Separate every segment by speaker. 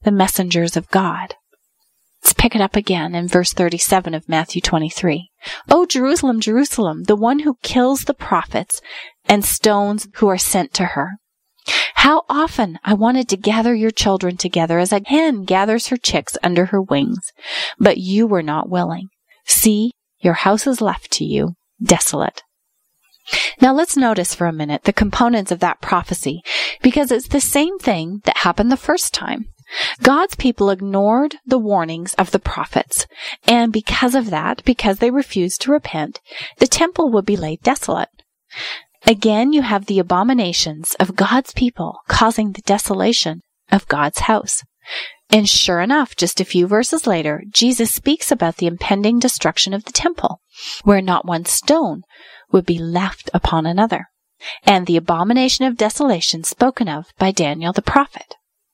Speaker 1: the messengers of God. Let's pick it up again in verse 37 of Matthew 23. "O Jerusalem, Jerusalem, the one who kills the prophets and stones who are sent to her. How often I wanted to gather your children together as a hen gathers her chicks under her wings, but you were not willing. See, your house is left to you, desolate." Now let's notice for a minute the components of that prophecy, because it's the same thing that happened the first time. God's people ignored the warnings of the prophets, and because of that, because they refused to repent, the temple would be laid desolate. Again, you have the abominations of God's people causing the desolation of God's house. And sure enough, just a few verses later, Jesus speaks about the impending destruction of the temple, where not one stone would be left upon another, and the abomination of desolation spoken of by Daniel the prophet.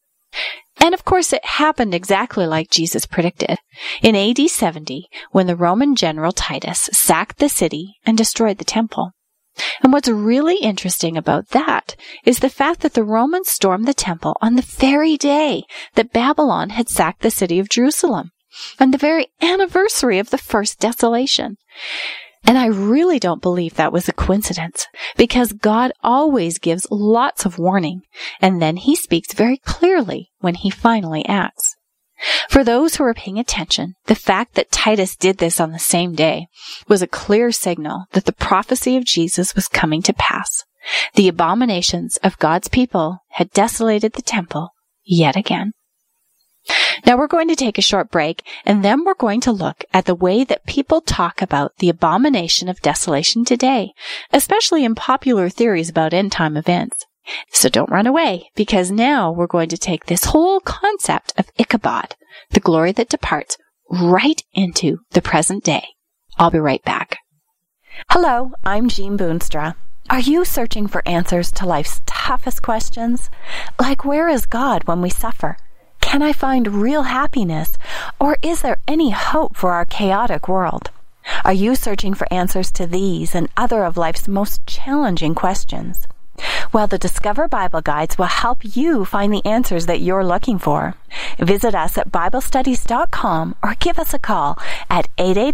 Speaker 1: And of course, it happened exactly like Jesus predicted. In AD 70, when the Roman general Titus sacked the city and destroyed the temple. And what's really interesting about that is the fact that the Romans stormed the temple on the very day that Babylon had sacked the city of Jerusalem, on the very anniversary of the first desolation. And I really don't believe that was a coincidence, because God always gives lots of warning, and then he speaks very clearly when he finally acts. For those who were paying attention, the fact that Titus did this on the same day was a clear signal that the prophecy of Jesus was coming to pass. The abominations of God's people had desolated the temple yet again. Now we're going to take a short break, and then we're going to look at the way that people talk about the abomination of desolation today, especially in popular theories about end-time events. So don't run away, because now we're going to take this whole concept of Ichabod, the glory that departs, right into the present day. I'll be right back. Hello, I'm Jean Boonstra. Are you searching for answers to life's toughest questions? Like, where is God when we suffer? Can I find real happiness, or is there any hope for our chaotic world? Are you searching for answers to these and other of life's most challenging questions? Well, the Discover Bible Guides will help you find the answers that you're looking for. Visit us at BibleStudies.com or give us a call at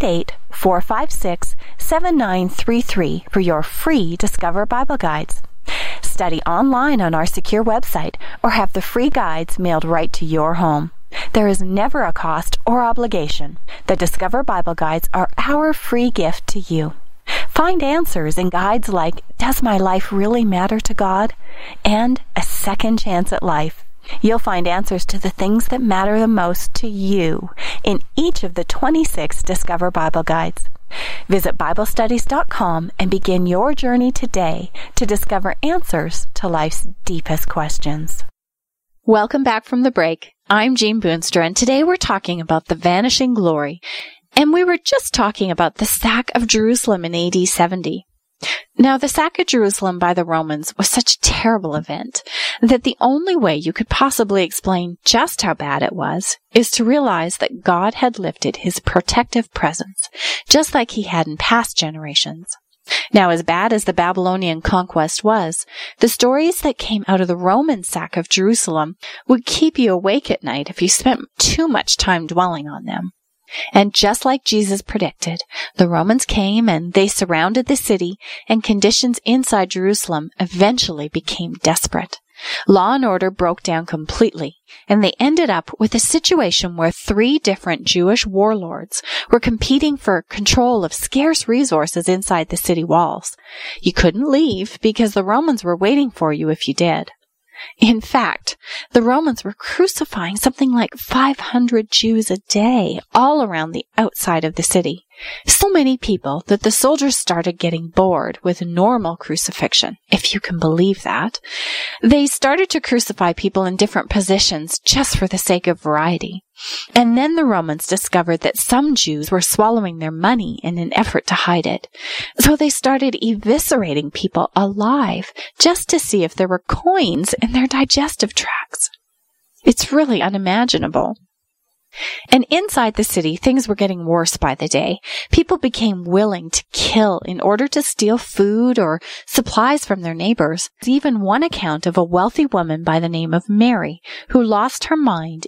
Speaker 1: 888-456-7933 for your free Discover Bible Guides. Study online on our secure website or have the free guides mailed right to your home. There is never a cost or obligation. The Discover Bible Guides are our free gift to you. Find answers in guides like Does My Life Really Matter to God? And A Second Chance at Life. You'll find answers to the things that matter the most to you in each of the 26 Discover Bible Guides. Visit BibleStudies.com and begin your journey today to discover answers to life's deepest questions. Welcome back from the break. I'm Jean Boonstra, and today we're talking about the vanishing glory. And we were just talking about the sack of Jerusalem in AD 70. Now, the sack of Jerusalem by the Romans was such a terrible event that the only way you could possibly explain just how bad it was is to realize that God had lifted his protective presence, just like he had in past generations. Now, as bad as the Babylonian conquest was, the stories that came out of the Roman sack of Jerusalem would keep you awake at night if you spent too much time dwelling on them. And just like Jesus predicted, the Romans came and they surrounded the city, and conditions inside Jerusalem eventually became desperate. Law and order broke down completely, and they ended up with a situation where 3 different Jewish warlords were competing for control of scarce resources inside the city walls. You couldn't leave because the Romans were waiting for you if you did. In fact, the Romans were crucifying something like 500 Jews a day all around the outside of the city. So many people that the soldiers started getting bored with normal crucifixion, if you can believe that. They started to crucify people in different positions just for the sake of variety. And then the Romans discovered that some Jews were swallowing their money in an effort to hide it. So they started eviscerating people alive just to see if there were coins in their digestive tracts. It's really unimaginable. And inside the city, things were getting worse by the day. People became willing to kill in order to steal food or supplies from their neighbors. There's even one account of a wealthy woman by the name of Mary who lost her mind